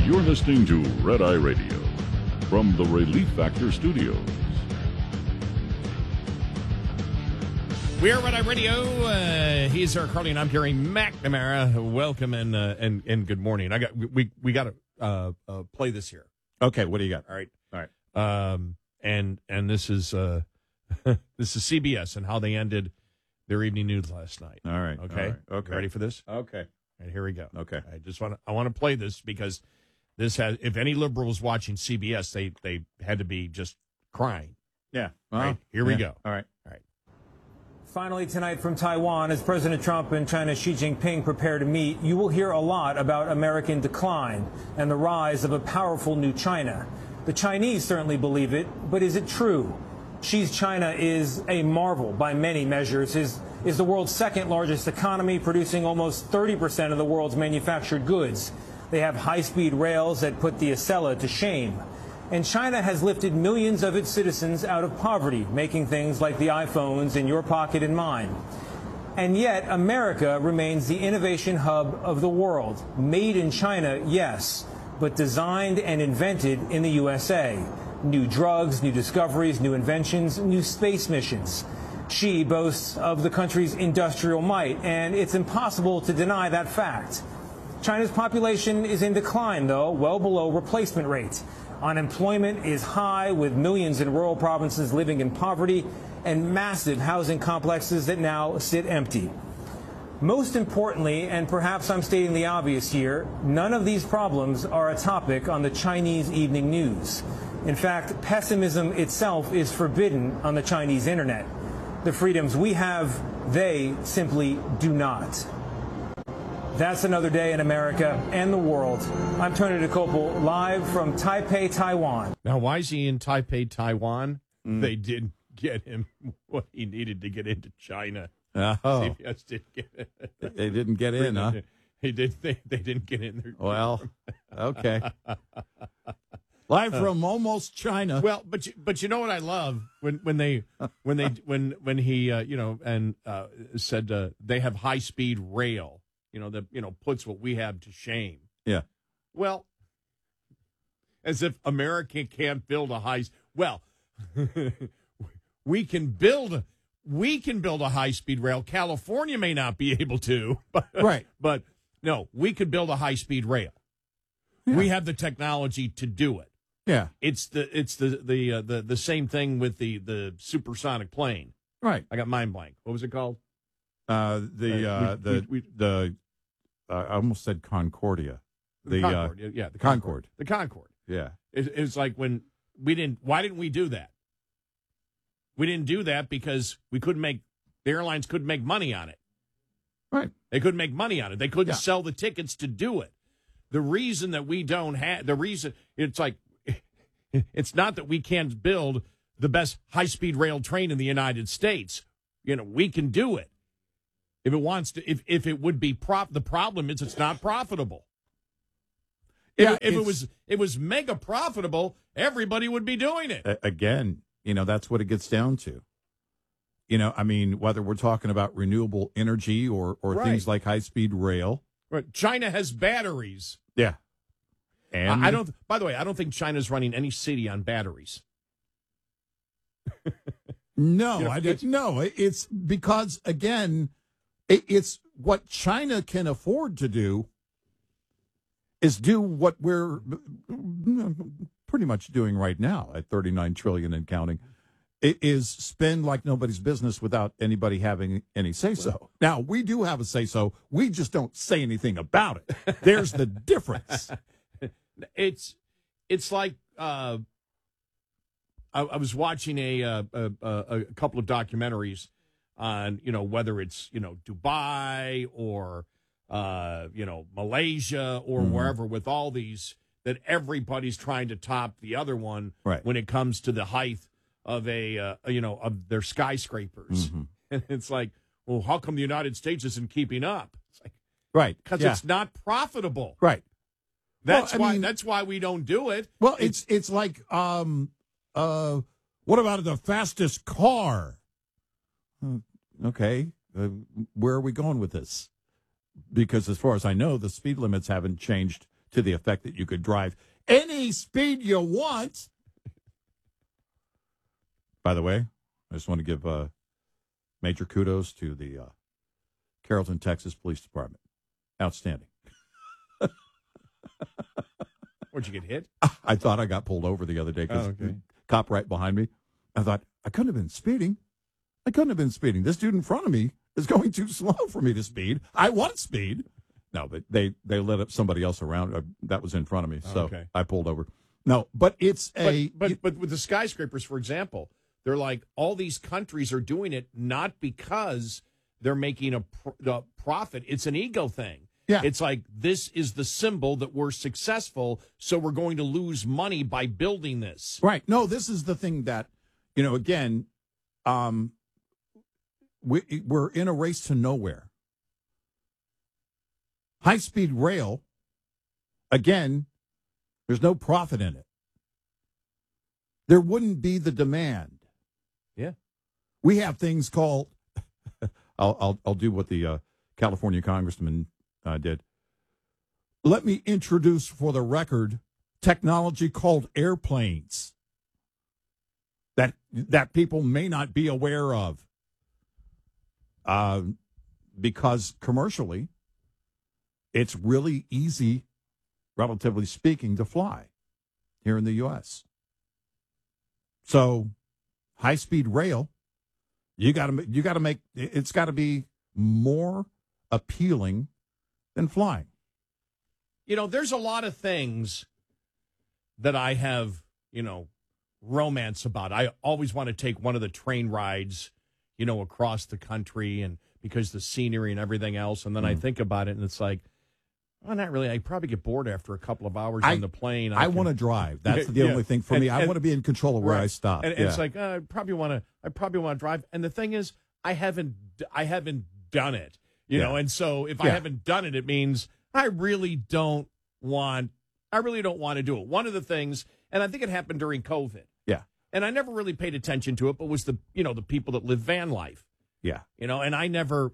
You're listening to Red Eye Radio from the Relief Factor Studios. We are Red Eye Radio. He's our Carly, and I'm Gary McNamara. Welcome and good morning. We got to play this here. Okay, what do you got? All right. And this is this is CBS and how they ended their evening news last night. All right. Okay. All right, okay. Ready for this? Okay. And here we go. Okay. I want to play this because this has, if any liberal was watching CBS, they had to be just crying. Yeah. All right. Here we go. All right. Finally tonight from Taiwan, as President Trump and China's Xi Jinping prepare to meet, you will hear a lot about American decline and the rise of a powerful new China. The Chinese certainly believe it, but is it true? Xi's China is a marvel by many measures, is the world's second largest economy, producing almost 30% of the world's manufactured goods. They have high-speed rails that put the Acela to shame. And China has lifted millions of its citizens out of poverty, making things like the iPhones in your pocket and mine. And yet, America remains the innovation hub of the world. Made in China, yes, but designed and invented in the USA. New drugs, new discoveries, new inventions, new space missions. Xi boasts of the country's industrial might, and it's impossible to deny that fact. China's population is in decline, though, well below replacement rate. Unemployment is high, with millions in rural provinces living in poverty and massive housing complexes that now sit empty. Most importantly, and perhaps I'm stating the obvious here, none of these problems are a topic on the Chinese evening news. In fact, pessimism itself is forbidden on the Chinese internet. The freedoms we have, they simply do not. That's another day in America and the world. I'm Tony Decopel, live from Taipei, Taiwan. Now, why is he in Taipei, Taiwan? They didn't get him what he needed to get into China. Oh. CBS didn't get it. They didn't get in, huh? They didn't get in there. Well, okay. Live from almost China. Well, but you know what I love when he said they have high speed rail. That puts what we have to shame. Yeah. Well, as if America can't build a high. Well, we can build a high speed rail. California may not be able to, but, right? But no, we could build a high speed rail. Yeah. We have the technology to do it. Yeah. It's the same thing with the supersonic plane. Right. I got mind blank. What was it called? I almost said Concordia. The Concorde. Yeah, the Concorde. The Concorde. Yeah. It's like when why didn't we do that? We didn't do that because the airlines couldn't make money on it. Right. They couldn't make money on it. They couldn't sell the tickets to do it. The reason that we don't have, it's not that we can't build the best high-speed rail train in the United States. We can do it. If it wants to, if it would be the problem is it's not profitable. If it was mega profitable, everybody would be doing it. Again, that's what it gets down to. Whether we're talking about renewable energy or right. Things like high-speed rail. Right. China has batteries. Yeah. And by the way, I don't think China's running any city on batteries. No, I didn't know. It's because, again, it's what China can afford to do is do what we're pretty much doing right now at $39 trillion and counting. It is spend like nobody's business without anybody having any say-so. Now, we do have a say-so. We just don't say anything about it. There's the difference. It's like I was watching a couple of documentaries on, whether it's, Dubai or, Malaysia or wherever, with all these, that everybody's trying to top the other one right. when it comes to the height of of their skyscrapers. Mm-hmm. And it's like, well, how come the United States isn't keeping up? It's like, right. Because it's not profitable. Right. That's why we don't do it. Well, it's like, what about the fastest car? Okay, where are we going with this? Because as far as I know, the speed limits haven't changed to the effect that you could drive any speed you want. By the way, I just want to give major kudos to the Carrollton, Texas Police Department. Outstanding. Where'd you get hit? I thought I got pulled over the other day because the cop right behind me. I thought, I couldn't have been speeding. This dude in front of me is going too slow for me to speed. I want speed. No, but they let up somebody else around that was in front of me, so I pulled over. No, but it's but with the skyscrapers, for example, they're like all these countries are doing it not because they're making a profit. It's an ego thing. Yeah. It's like, this is the symbol that we're successful, so we're going to lose money by building this. Right. No, this is the thing that, again, we're in a race to nowhere. High-speed rail, again, there's no profit in it. There wouldn't be the demand. Yeah. We have things called, I'll do what the California congressman did. Let me introduce for the record technology called airplanes that people may not be aware of because commercially it's really easy, relatively speaking, to fly here in the U.S. So high-speed rail, you got to make it's got to be more appealing than flying. There's a lot of things that I have, romance about. I always want to take one of the train rides, across the country, and because the scenery and everything else. And then I think about it, and it's like, well, not really. I probably get bored after a couple of hours on the plane. I want to drive. That's the only thing for me. I want to be in control of where I stop. And it's like, I probably want to drive. And the thing is, I haven't done it. And so if I haven't done it, it means I really don't want to do it. One of the things, and I think it happened during COVID. Yeah. And I never really paid attention to it, but was the people that live van life. Yeah. And I never,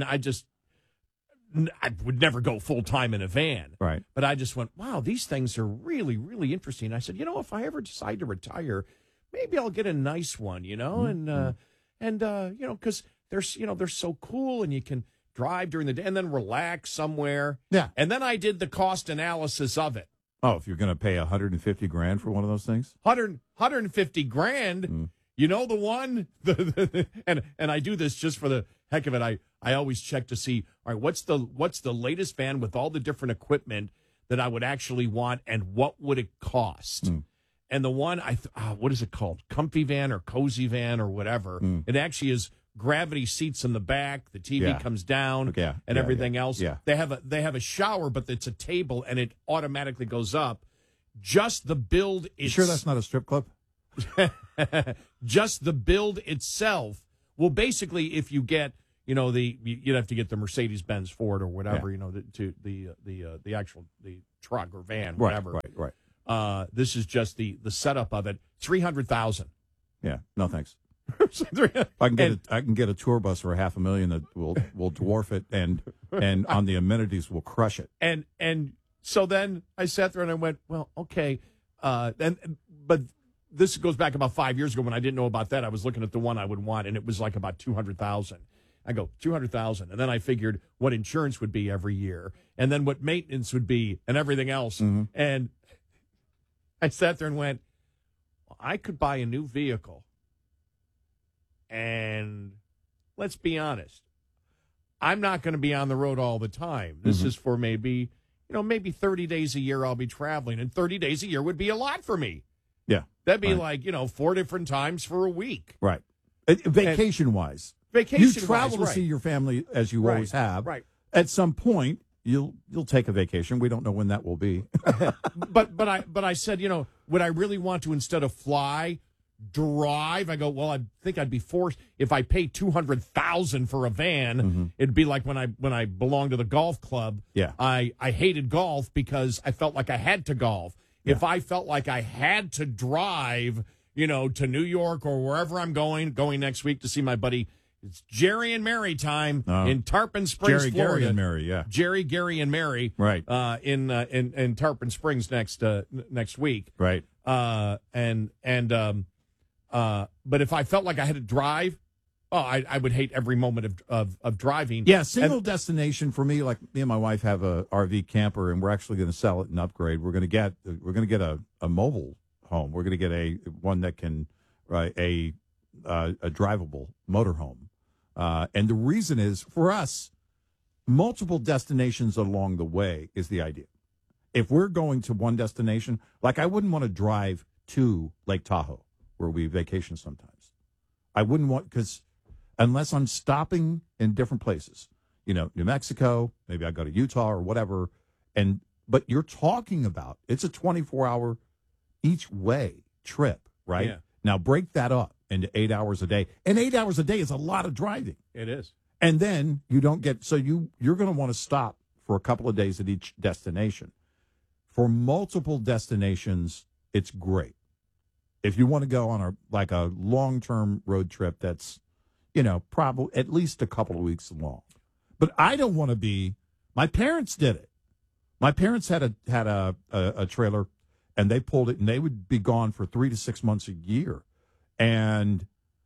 I would never go full time in a van. Right. But I just went, wow, these things are really, really interesting. I said, if I ever decide to retire, maybe I'll get a nice one, and because they're so cool, and you can drive during the day and then relax somewhere. Yeah. And then I did the cost analysis of it. Oh, if you're going to pay $150,000 for one of those things? $150,000. The one, and I do this just for the heck of it. I always check to see, all right, what's the latest van with all the different equipment that I would actually want, and what would it cost? And the one what is it called? Comfy van or cozy van or whatever. It actually is gravity seats in the back. The TV comes down and everything else. Yeah. They have a shower, but it's a table and it automatically goes up. Just the build. You sure that's not a strip club? Just the build itself. Well, basically, if you get, you'd have to get the Mercedes-Benz Ford or whatever, the actual truck or van, whatever. Right. This is just the setup of it. $300,000. Yeah. No thanks. I can get a tour bus for $500,000 that will dwarf it, and on the amenities will crush it. And so then I sat there and I went, well, okay, but this goes back about 5 years ago when I didn't know about that. I was looking at the one I would want, and it was like about $200,000. I go, $200,000, and then I figured what insurance would be every year, and then what maintenance would be, and everything else. And I sat there and went, well, I could buy a new vehicle. And let's be honest, I'm not going to be on the road all the time. This is for maybe 30 days a year I'll be traveling, and 30 days a year would be a lot for me. Yeah. That'd be like, 4 different times for a week. Right. Vacation-wise. Vacation-wise, you travel to see your family as you always have. Right. At some point, you'll take a vacation. We don't know when that will be. but I said, would I really want to, instead of fly, drive? I go, well, I think I'd be forced. If I pay $200,000 for a van, it'd be like when I belonged to the golf club. Yeah. I hated golf because I felt like I had to golf. Yeah. If I felt like I had to drive, to New York or wherever I'm going next week to see my buddy It's Jerry and Mary time in Tarpon Springs, Jerry, Florida. Gary, and Mary, yeah. Jerry, Gary, and Mary, Right. In Tarpon Springs next week, Right. but if I felt like I had to drive, I would hate every moment of driving. Yeah, single destination for me. Like me and my wife have a RV camper, and we're actually going to sell it and upgrade. We're going to get a mobile home. We're going to get one that can a drivable motorhome. And the reason is for us, multiple destinations along the way is the idea. If we're going to one destination, like I wouldn't want to drive to Lake Tahoe where we vacation sometimes. I wouldn't want, because unless I'm stopping in different places, New Mexico, maybe I go to Utah or whatever. But you're talking about, it's a 24-hour each way trip, right? Yeah. Now break that up into 8 hours a day. And 8 hours a day is a lot of driving. It is. And then you don't get, so you're going to want to stop for a couple of days at each destination. For multiple destinations, it's great. If you want to go on a long-term road trip that's, probably at least a couple of weeks long. But I don't want to be, my parents did it. My parents had a trailer, and they pulled it, and they would be gone for 3 to 6 months a year. And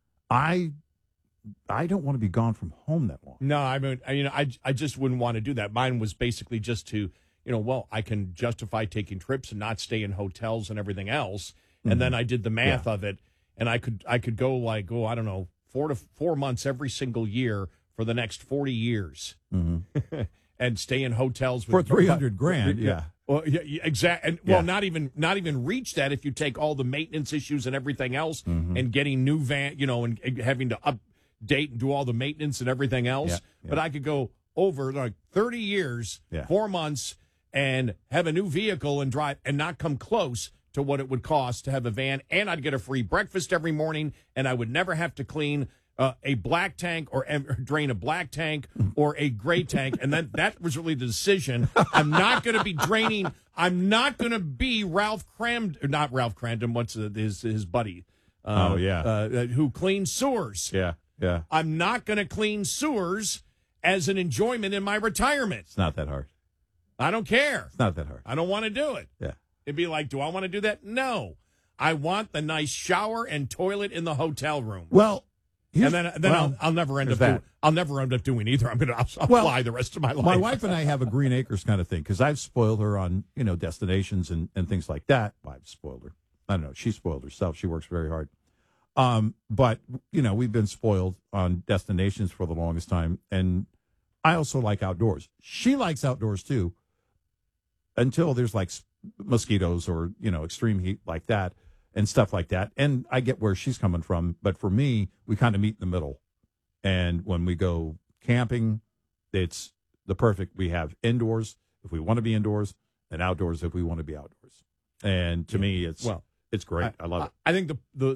I don't want to be gone from home that long. No, I mean, I just wouldn't want to do that. Mine was basically just to, I can justify taking trips and not stay in hotels and everything else. Mm-hmm. And then I did the math of it, and I could go I don't know, 4 to 4 months every single year for the next 40 years, mm-hmm. and stay in hotels for $300,000. Yeah. Well, yeah, exactly. And well, not even reach that if you take all the maintenance issues and everything else, mm-hmm. and getting new van, and having to update and do all the maintenance and everything else. Yeah, yeah. But I could go over like 30 years, 4 months, and have a new vehicle and drive and not come close to what it would cost to have a van. And I'd get a free breakfast every morning, and I would never have to clean a black tank or drain a black tank or a gray tank. And then that was really the decision. I'm not going to be draining. I'm not going to be not Ralph Cramden. What's his buddy? Who cleans sewers. Yeah. Yeah. I'm not going to clean sewers as an enjoyment in my retirement. It's not that hard. I don't care. It's not that hard. I don't want to do it. Yeah. It'd be like, do I want to do that? No. I want the nice shower and toilet in the hotel room. Well, and then I'll never end up doing either. I'll fly the rest of my life. My wife and I have a Green Acres kind of thing because I've spoiled her on destinations and things like that. Well, I've spoiled her. I don't know. She spoiled herself. She works very hard. But we've been spoiled on destinations for the longest time, and I also like outdoors. She likes outdoors too, until there's like mosquitoes or extreme heat like that. And stuff like that. And I get where she's coming from. But for me, we kind of meet in the middle. And when we go camping, it's the perfect. We have indoors if we want to be indoors and outdoors if we want to be outdoors. And to me, it's great. I love it. I think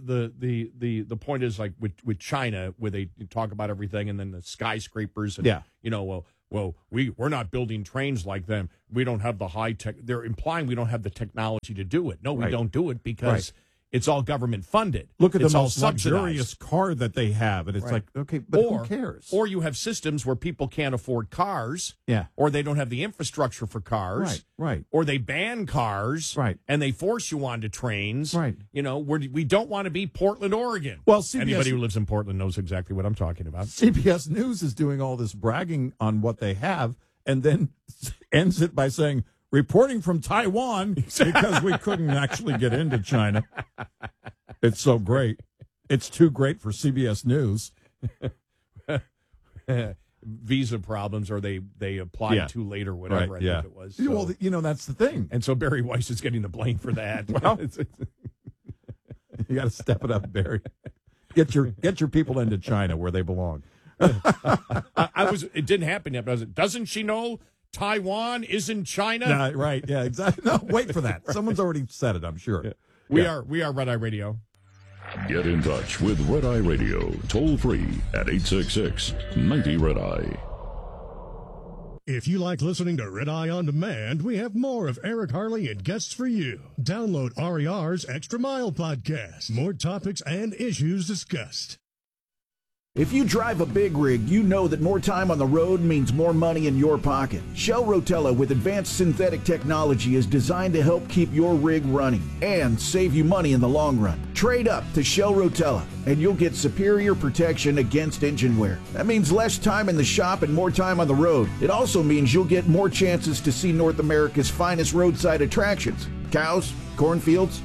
the point is like with China, where they talk about everything and then the skyscrapers. And, we're not building trains like them. We don't have the high tech. They're implying we don't have the technology to do it. No, we don't do it because it's all government funded. Look at the most luxurious car that they have, and it's like, okay, but who cares? Or you have systems where people can't afford cars, yeah, or they don't have the infrastructure for cars, right, or they ban cars, right, and they force you onto trains, right. We don't want to be Portland, Oregon. Well, anybody who lives in Portland knows exactly what I'm talking about. CBS News is doing all this bragging on what they have, and then ends it by saying, reporting from Taiwan, because we couldn't actually get into China. It's so great. It's too great for CBS News. Visa problems, or they applied too late or whatever, I think it was. So. Well, that's the thing. And so Barry Weiss is getting the blame for that. Well, you got to step it up, Barry. Get your people into China where they belong. It didn't happen yet, but doesn't she know Taiwan isn't China? Right, yeah, exactly. No, wait for that. Someone's already said it, I'm sure. Yeah. We are Red Eye Radio. Get in touch with Red Eye Radio, toll free at 866-90-RED-EYE. If you like listening to Red Eye On Demand, we have more of Eric Harley and guests for you. Download RER's Extra Mile podcast. More topics and issues discussed. If you drive a big rig, you know that more time on the road means more money in your pocket. Shell Rotella with advanced synthetic technology is designed to help keep your rig running and save you money in the long run. Trade up to Shell Rotella and you'll get superior protection against engine wear. That means less time in the shop and more time on the road. It also means you'll get more chances to see North America's finest roadside attractions. Cows, cornfields,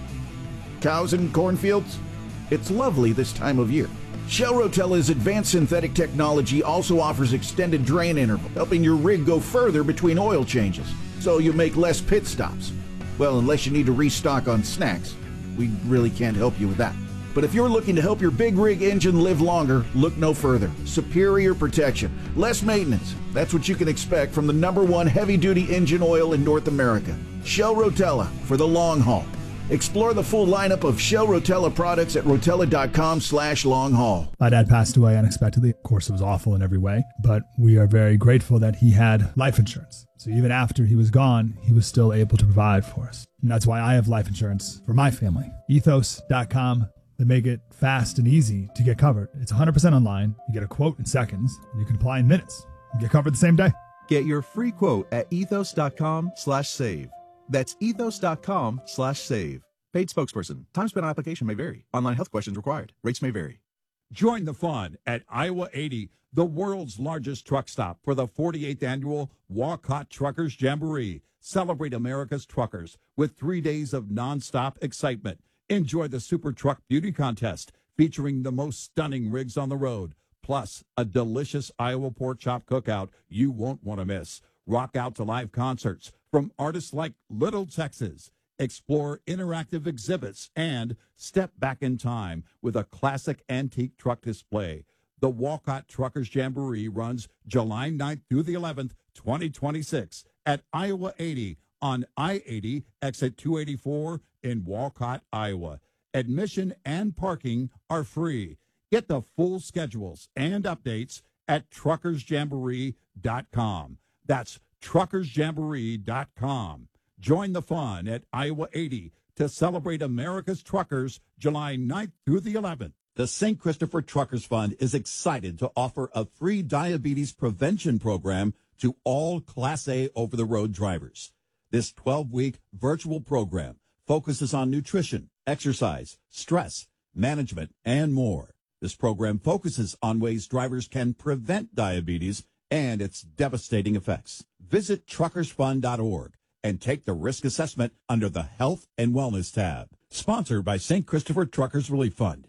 cows and cornfields. It's lovely this time of year. Shell Rotella's advanced synthetic technology also offers extended drain interval, helping your rig go further between oil changes, so you make less pit stops. Well, unless you need to restock on snacks. We really can't help you with that. But if you're looking to help your big rig engine live longer, look no further. Superior protection, less maintenance. That's what you can expect from the #1 heavy-duty engine oil in North America. Shell Rotella for the long haul. Explore the full lineup of Shell Rotella products at rotella.com/long-haul. My dad passed away unexpectedly. Of course, it was awful in every way, but we are very grateful that he had life insurance. So even after he was gone, he was still able to provide for us. And that's why I have life insurance for my family. Ethos.com. They make it fast and easy to get covered. It's 100% online. You get a quote in seconds, and you can apply in minutes. You get covered the same day. Get your free quote at ethos.com/save. That's ethos.com/save. Paid spokesperson. Time spent on application may vary. Online health questions required. Rates may vary. Join the fun at Iowa 80, the world's largest truck stop, for the 48th annual Walcott Truckers Jamboree. Celebrate America's truckers with 3 days of nonstop excitement. Enjoy the Super Truck Beauty Contest featuring the most stunning rigs on the road, plus a delicious Iowa pork chop cookout you won't want to miss. Rock out to live concerts from artists like Little Texas. Explore interactive exhibits and step back in time with a classic antique truck display. The Walcott Truckers Jamboree runs July 9th through the 11th, 2026 at Iowa 80 on I-80 exit 284 in Walcott, Iowa. Admission and parking are free. Get the full schedules and updates at truckersjamboree.com. That's truckersjamboree.com. Join the fun at Iowa 80 to celebrate America's truckers July 9th through the 11th. The St. Christopher Truckers Fund is excited to offer a free diabetes prevention program to all Class A over-the-road drivers. This 12-week virtual program focuses on nutrition, exercise, stress, management, and more. This program focuses on ways drivers can prevent diabetes and its devastating effects. Visit truckersfund.org and take the risk assessment under the Health and Wellness tab. Sponsored by St. Christopher Truckers Relief Fund.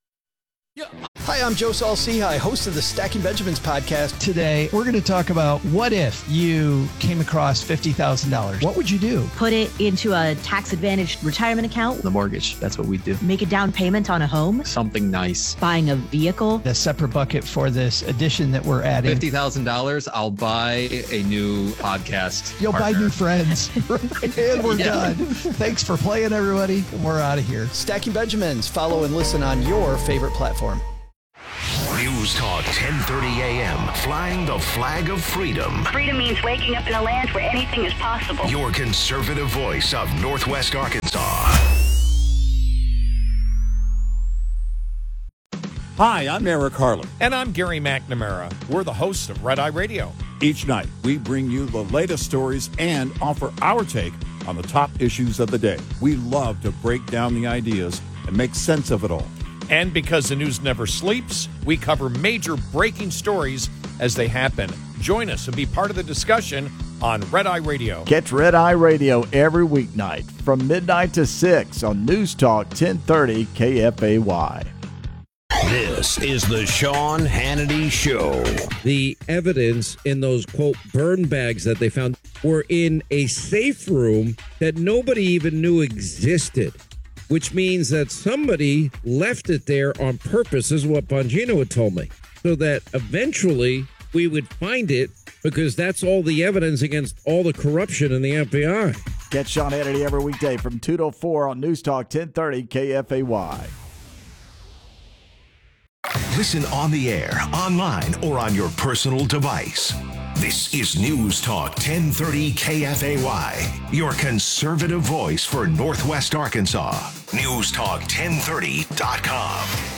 Hi, I'm Joe Saul-Sehy, host of the Stacking Benjamins podcast. Today, we're going to talk about what if you came across $50,000? What would you do? Put it into a tax-advantaged retirement account. The mortgage, that's what we do. Make a down payment on a home. Something nice. Buying a vehicle. A separate bucket for this addition that we're adding. $50,000, I'll buy a new podcast. You'll partner. buy new friends. And we're done. Thanks for playing, everybody. We're out of here. Stacking Benjamins. Follow and listen on your favorite platform. News Talk 1030 AM, flying the flag of freedom. Freedom means waking up in a land where anything is possible. Your conservative voice of Northwest Arkansas. Hi, I'm Eric Harlan. And I'm Gary McNamara. We're the hosts of Red Eye Radio. Each night, we bring you the latest stories and offer our take on the top issues of the day. We love to break down the ideas and make sense of it all. And because the news never sleeps, we cover major breaking stories as they happen. Join us and be part of the discussion on Red Eye Radio. Catch Red Eye Radio every weeknight from midnight to 6 on News Talk 1030 KFAY. This is the Sean Hannity Show. The evidence in those, quote, burn bags that they found were in a safe room that nobody even knew existed, which means that somebody left it there on purpose, is what Bongino had told me, so that eventually we would find it, because that's all the evidence against all the corruption in the FBI. Catch Sean Hannity every weekday from 2 to 4 on News Talk 1030 KFAY. Listen on the air, online, or on your personal device. This is News Talk 1030 KFAY, your conservative voice for Northwest Arkansas. NewsTalk1030.com.